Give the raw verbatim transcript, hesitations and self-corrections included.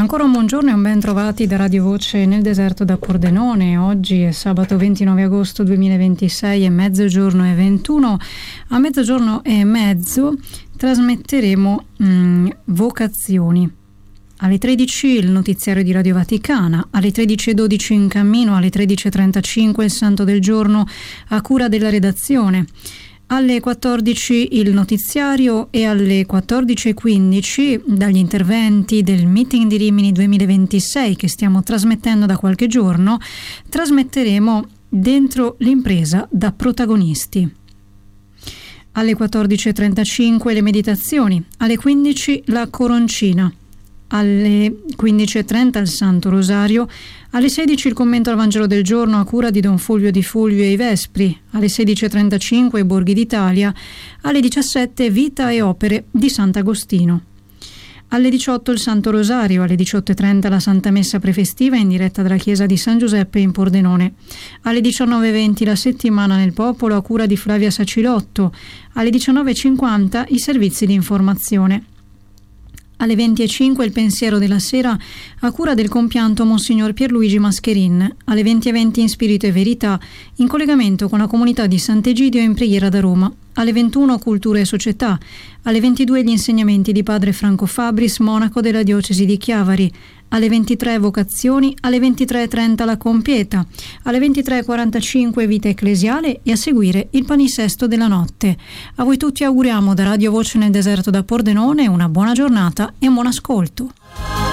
Ancora un buongiorno e un ben trovati da Radio Voce nel deserto da Pordenone. Oggi è sabato ventinove agosto duemilaventisei, è mezzogiorno e ventuno. A mezzogiorno e mezzo trasmetteremo mh, Vocazioni. Alle tredici il notiziario di Radio Vaticana, alle tredici e dodici in cammino, alle tredici e trentacinque il Santo del Giorno a cura della redazione. Alle quattordici il notiziario e alle quattordici e quindici, dagli interventi del meeting di Rimini duemilaventisei che stiamo trasmettendo da qualche giorno, trasmetteremo Dentro l'impresa da protagonisti. Alle quattordici e trentacinque le meditazioni, alle quindici la coroncina, alle quindici e trenta il Santo Rosario, alle sedici il commento al Vangelo del giorno a cura di Don Fulvio Di Fulvio e i Vespri, alle sedici e trentacinque i Borghi d'Italia, alle diciassette Vita e opere di Sant'Agostino. Alle diciotto il Santo Rosario, alle diciotto e trenta la Santa Messa prefestiva in diretta dalla chiesa di San Giuseppe in Pordenone. Alle diciannove e venti la settimana nel popolo a cura di Flavia Sacilotto, alle diciannove e cinquanta i servizi di informazione. Alle venti e cinque il pensiero della sera a cura del compianto Monsignor Pierluigi Mascherin, alle venti e venti in Spirito e Verità, in collegamento con la comunità di Sant'Egidio in preghiera da Roma, alle ventuno Cultura e Società, alle ventidue gli insegnamenti di padre Franco Fabris, monaco della diocesi di Chiavari, alle ventitré Vocazioni, alle ventitré e trenta la Compieta, alle ventitré e quarantacinque Vita Ecclesiale e a seguire il paninsesto della notte. A voi tutti auguriamo da Radio Voce nel deserto da Pordenone una buona giornata e un buon ascolto.